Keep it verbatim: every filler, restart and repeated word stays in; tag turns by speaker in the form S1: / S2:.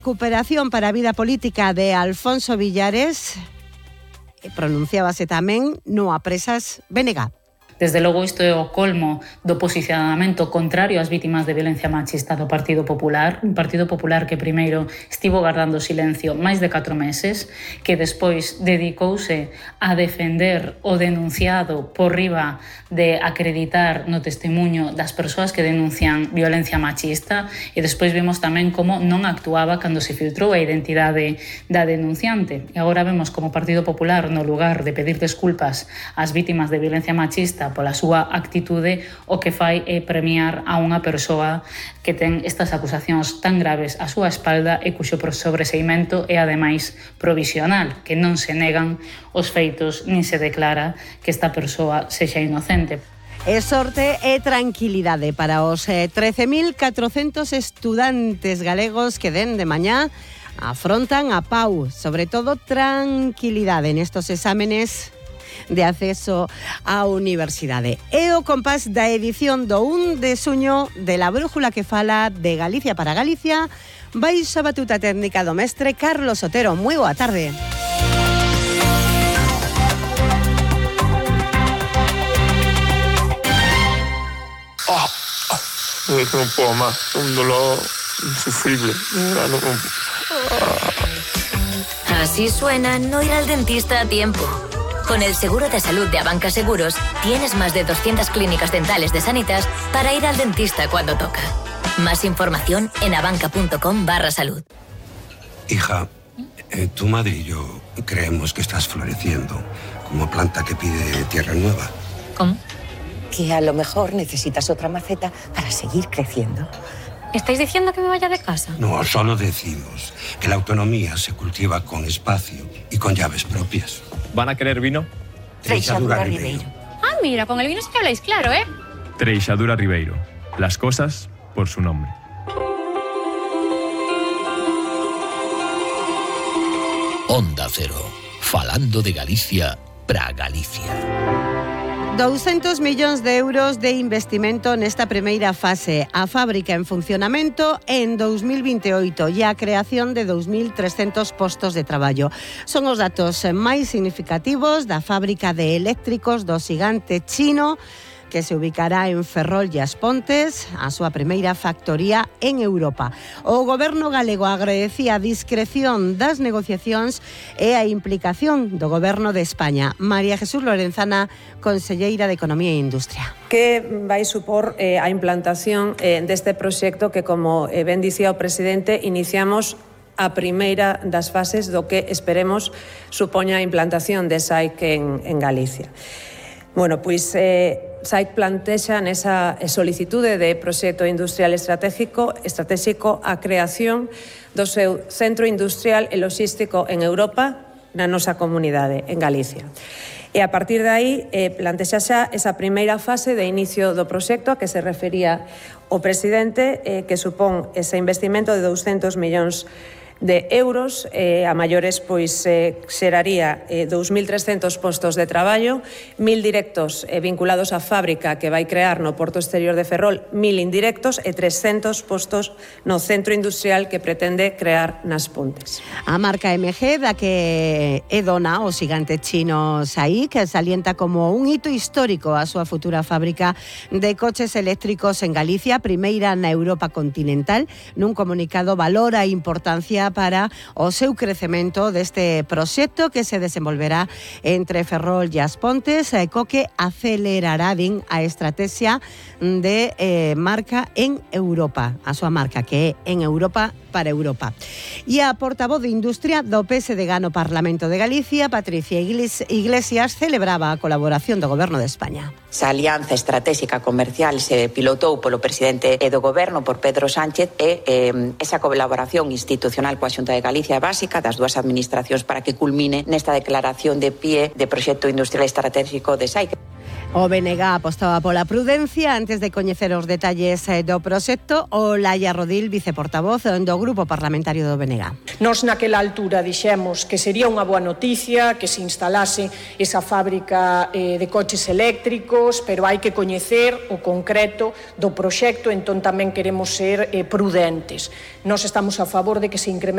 S1: Recuperación para a vida política de Alfonso Villares, pronunciábase tamén no Apresas B N G.
S2: Desde logo isto é o colmo do posicionamento contrario ás vítimas de violencia machista do Partido Popular, un Partido Popular que primeiro estivo guardando silencio máis de catro meses, que despois dedicouse a defender o denunciado por riba de acreditar no testemunho das persoas que denuncian violencia machista, e despois vemos tamén como non actuaba cando se filtrou a identidade da denunciante. E agora vemos como o Partido Popular, no lugar de pedir desculpas ás vítimas de violencia machista pola súa actitude, o que fai é premiar a unha persoa que ten estas acusacións tan graves á súa espalda e cuxo sobreseimento é ademais provisional, que non se negan os feitos nin se declara que esta persoa sexa inocente.
S1: E sorte e tranquilidade para os trece mil catrocentos estudantes galegos que den de mañá afrontan a P A U, sobre todo tranquilidade nestos exámenes de acceso á universidade. É o compás da edición do un de suño de La Brújula que fala de Galicia para Galicia. Baixo a batuta técnica do mestre Carlos Otero. Moi boa tarde.
S3: Oh, no puedo más, un dolor insufrible. No, no.
S4: Así suena no ir al dentista a tiempo. Con el seguro de salud de Abanca Seguros, tienes más de doscientas clínicas dentales de Sanitas para ir al dentista cuando toca. Más información en abanca.com barra salud.
S5: Hija, eh, tu madre y yo creemos que estás floreciendo como planta que pide tierra nueva.
S4: ¿Cómo?
S6: Que a lo mejor necesitas otra maceta para seguir creciendo.
S4: ¿Estáis diciendo que me vaya de casa?
S5: No, solo decimos que la autonomía se cultiva con espacio y con llaves propias.
S7: ¿Van a querer vino?
S6: Treixadura Ribeiro.
S4: Ah, mira, con el vino sí que habláis claro, ¿eh?
S7: Treixadura Ribeiro. Las cosas por su nombre.
S8: Onda Cero. Falando de Galicia pra Galicia.
S1: douscentos millóns de euros de investimento nesta primeira fase, a fábrica en funcionamento en dos mil veintioito e a creación de dous mil trescentos postos de traballo. Son os datos máis significativos da fábrica de eléctricos do xigante chino, que se ubicará en Ferrol e As Pontes, a súa primeira factoría en Europa. O goberno galego agradecía a discreción das negociacións e a implicación do goberno de España. María Jesús Lorenzana, conselleira de Economía e Industria.
S9: Que vai supor eh, a implantación eh, deste proxecto que, como eh, ben dicía o presidente, iniciamos a primeira das fases do que esperemos supoña a implantación de S A I C en, en Galicia. Bueno, pois eh, S A I C plantexa nesa solicitude de proxecto industrial estratégico, estratégico a creación do seu centro industrial e logístico en Europa, na nosa comunidade, en Galicia. E a partir de aí eh, plantexa xa esa primeira fase de inicio do proxecto a que se refería o presidente, eh, que supón ese investimento de douscentos millóns de euros, eh, a maiores pois eh, xeraría eh, dous mil trescentos postos de traballo, mil directos eh, vinculados á fábrica que vai crear no Porto Exterior de Ferrol, mil indirectos e trescentos postos no centro industrial que pretende crear nas Pontes.
S1: A marca M G, da que é dona o xigante chino S A I C, que salienta como un hito histórico a súa futura fábrica de coches eléctricos en Galicia, primeira na Europa continental. Nun comunicado valora a importancia para o seu crecemento deste proxecto que se desenvolverá entre Ferrol e As Pontes, e co que acelerará din a estrategia de eh, marca en Europa, a súa marca que é en Europa para Europa. E a portavoz de Industria do P S D G no Parlamento de Galicia, Patricia Iglesias, celebraba a colaboración do Goberno de España.
S6: Esa alianza estratégica comercial se pilotou polo presidente do Goberno, por Pedro Sánchez, e eh, esa colaboración institucional coa Xunta de Galicia é básica das dúas administracións para que culmine nesta declaración de pie de proxecto industrial estratégico de S A I C.
S1: O B N G apostaba pola prudencia antes de coñecer os detalles do proxecto. Olaya Rodil, viceportavoz do Grupo Parlamentario do B N G.
S10: Nos naquela altura dixemos que sería unha boa noticia que se instalase esa fábrica eh, de coches eléctricos, pero hai que coñecer o concreto do proxecto, entón tamén queremos ser eh, prudentes. Nos estamos a favor de que se incremente